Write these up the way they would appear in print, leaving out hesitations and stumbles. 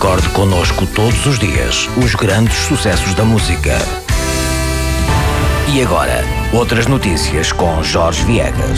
Recorde connosco todos os dias os grandes sucessos da música. E agora, outras notícias com Jorge Viegas.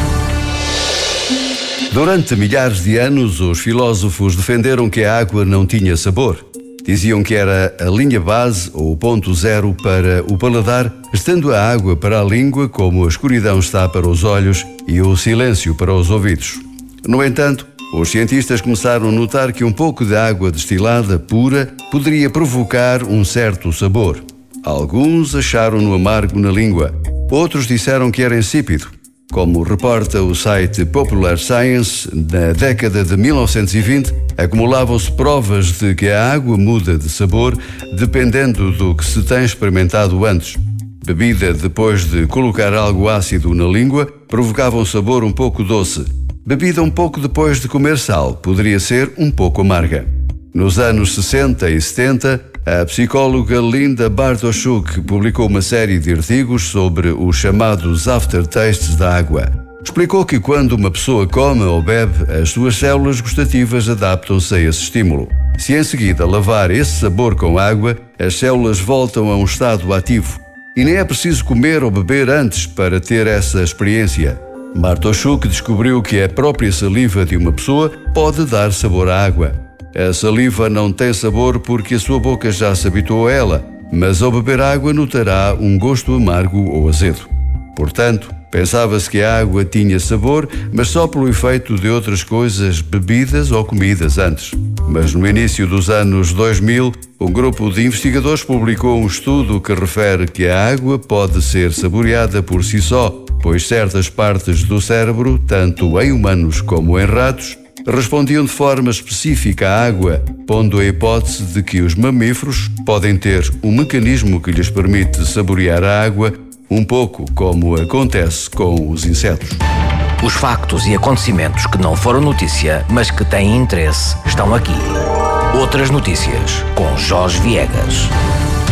Durante milhares de anos, os filósofos defenderam que a água não tinha sabor. Diziam que era a linha base ou o ponto zero para o paladar, estando a água para a língua como a escuridão está para os olhos e o silêncio para os ouvidos. No entanto, os cientistas começaram a notar que um pouco de água destilada pura poderia provocar um certo sabor. Alguns acharam-no amargo na língua, outros disseram que era insípido. Como reporta o site Popular Science, na década de 1920, acumulavam-se provas de que a água muda de sabor dependendo do que se tem experimentado antes. Bebida depois de colocar algo ácido na língua provocava um sabor um pouco doce. Bebida um pouco depois de comer sal poderia ser um pouco amarga. Nos anos 60 e 70, a psicóloga Linda Bartoshuk publicou uma série de artigos sobre os chamados aftertastes da água. Explicou que quando uma pessoa come ou bebe, as suas células gustativas adaptam-se a esse estímulo. Se em seguida lavar esse sabor com água, as células voltam a um estado ativo. E nem é preciso comer ou beber antes para ter essa experiência. Bartoshuk descobriu que a própria saliva de uma pessoa pode dar sabor à água. A saliva não tem sabor porque a sua boca já se habituou a ela, mas ao beber água notará um gosto amargo ou azedo. Portanto, pensava-se que a água tinha sabor, mas só pelo efeito de outras coisas bebidas ou comidas antes. Mas no início dos anos 2000, um grupo de investigadores publicou um estudo que refere que a água pode ser saboreada por si só, pois certas partes do cérebro, tanto em humanos como em ratos, respondiam de forma específica à água, pondo a hipótese de que os mamíferos podem ter um mecanismo que lhes permite saborear a água, um pouco como acontece com os insetos. Os factos e acontecimentos que não foram notícia, mas que têm interesse, estão aqui. Outras notícias com Jorge Viegas.